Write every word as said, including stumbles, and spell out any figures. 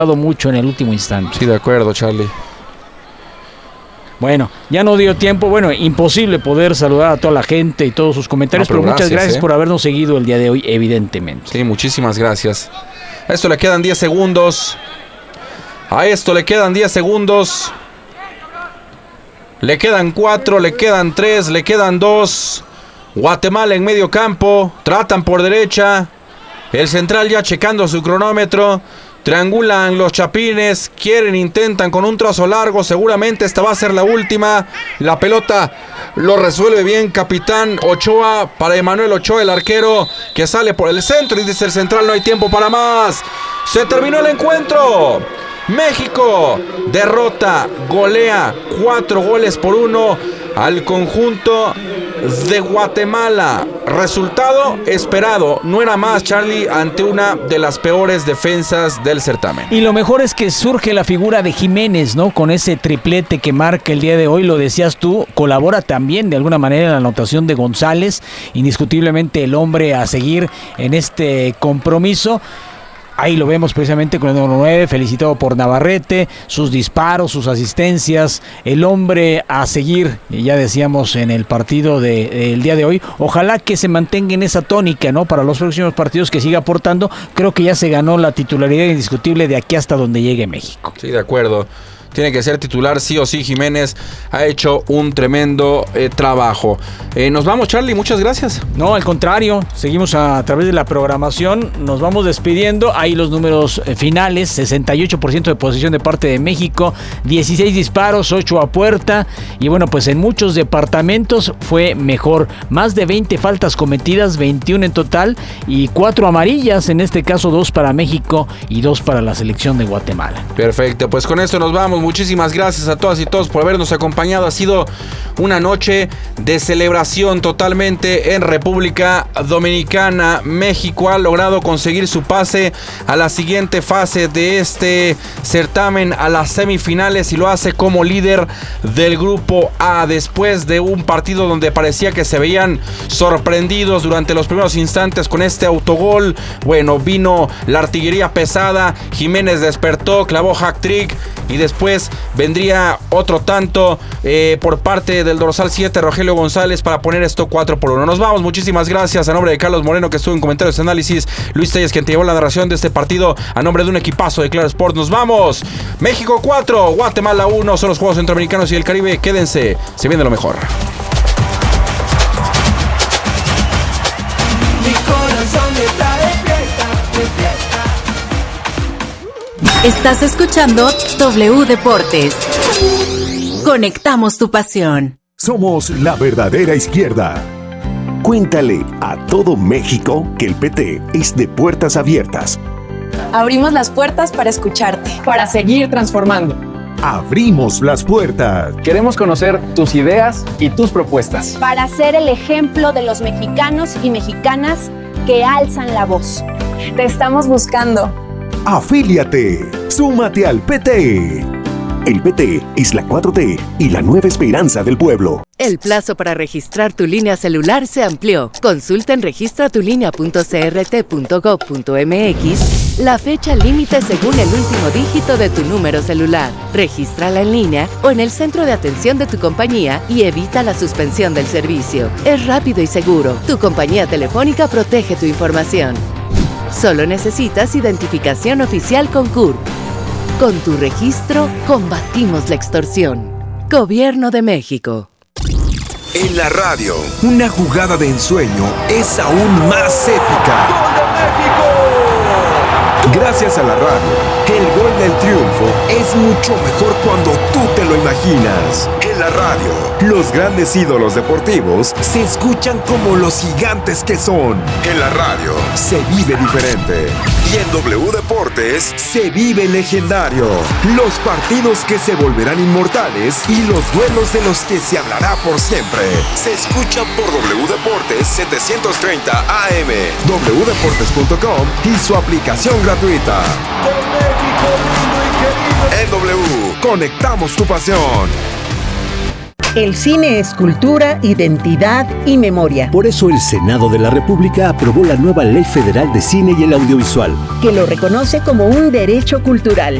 mucho en el último instante. Sí, de acuerdo, Charlie. Bueno, ya no dio tiempo, bueno, imposible poder saludar a toda la gente y todos sus comentarios, no, pero, pero muchas gracias, gracias eh. por habernos seguido el día de hoy, evidentemente. Sí, muchísimas gracias. A esto le quedan diez segundos. A esto le quedan diez segundos. Le quedan cuatro, le quedan tres, le quedan dos. Guatemala en medio campo, tratan por derecha. El central ya checando su cronómetro. Triangulan los chapines, quieren, intentan con un trazo largo, seguramente esta va a ser la última. La pelota lo resuelve bien capitán Ochoa para Emanuel Ochoa, el arquero que sale por el centro y dice el central: no hay tiempo para más. Se terminó el encuentro. México derrota, golea cuatro goles por uno al conjunto de Guatemala. Resultado esperado, no era más, Charlie, ante una de las peores defensas del certamen. Y lo mejor es que surge la figura de Jiménez, ¿no? Con ese triplete que marca el día de hoy, lo decías tú, colabora también de alguna manera en la anotación de González, indiscutiblemente el hombre a seguir en este compromiso. Ahí lo vemos precisamente con el número nueve, felicitado por Navarrete, sus disparos, sus asistencias, el hombre a seguir, ya decíamos en el partido del de, día de hoy. Ojalá que se mantenga en esa tónica, ¿no? Para los próximos partidos, que siga aportando. Creo que ya se ganó la titularidad indiscutible de aquí hasta donde llegue México. Sí, de acuerdo. Tiene que ser titular sí o sí. Jiménez ha hecho un tremendo eh, trabajo. Eh, nos vamos, Charlie, muchas gracias. No, al contrario, seguimos a, a través de la programación, nos vamos despidiendo. Ahí los números eh, finales: sesenta y ocho por ciento de posesión de parte de México, dieciséis disparos, ocho a puerta. Y bueno, pues en muchos departamentos fue mejor. Más de veinte faltas cometidas, veintiuno en total, y cuatro amarillas, en este caso dos para México y dos para la selección de Guatemala. Perfecto, pues con esto nos vamos. Muchísimas gracias a todas y todos por habernos acompañado. Ha sido una noche de celebración totalmente en República Dominicana. México ha logrado conseguir su pase a la siguiente fase de este certamen, a las semifinales, y lo hace como líder del grupo A, después de un partido donde parecía que se veían sorprendidos durante los primeros instantes con este autogol. Bueno, vino la artillería pesada, Jiménez despertó, clavó hat-trick y después vendría otro tanto eh, por parte del dorsal siete, Rogelio González, para poner esto cuatro por uno. Nos vamos, muchísimas gracias. A nombre de Carlos Moreno, que estuvo en comentarios de análisis, Luis Telles, quien te llevó la narración de este partido, a nombre de un equipazo de Claro Sport, nos vamos. México cuatro, Guatemala uno, son los Juegos Centroamericanos y el Caribe. Quédense, se viene lo mejor. Mi corazón está de fiesta, de fiesta. Estás escuchando W Deportes. Conectamos tu pasión. Somos la verdadera izquierda. Cuéntale a todo México que el P T es de puertas abiertas. Abrimos las puertas para escucharte, para seguir transformando. Abrimos las puertas. Queremos conocer tus ideas y tus propuestas. Para ser el ejemplo de los mexicanos y mexicanas que alzan la voz. Te estamos buscando. Afíliate, súmate al P T. El P T es la cuatro T y la nueva esperanza del pueblo. El plazo para registrar tu línea celular se amplió. Consulta en registra tu línea punto c r t punto gov punto m x la fecha límite según el último dígito de tu número celular. Regístrala en línea o en el centro de atención de tu compañía y evita la suspensión del servicio. Es rápido y seguro. Tu compañía telefónica protege tu información. Solo necesitas identificación oficial con C U R P. Con tu registro, combatimos la extorsión. Gobierno de México. En la radio, una jugada de ensueño es aún más épica. ¡Gol de México! Gracias a la radio, el gol del triunfo es mucho mejor cuando tú te lo imaginas. En la radio, los grandes ídolos deportivos se escuchan como los gigantes que son. En la radio, se vive diferente. Y en W Deportes, se vive legendario. Los partidos que se volverán inmortales y los duelos de los que se hablará por siempre. Se escuchan por W Deportes setecientos treinta A M, w deportes punto com y su aplicación gratuita. Con México lindo y querido. En W, conectamos tu pasión. El cine es cultura, identidad y memoria. Por eso el Senado de la República aprobó la nueva Ley Federal de Cine y el Audiovisual, que lo reconoce como un derecho cultural.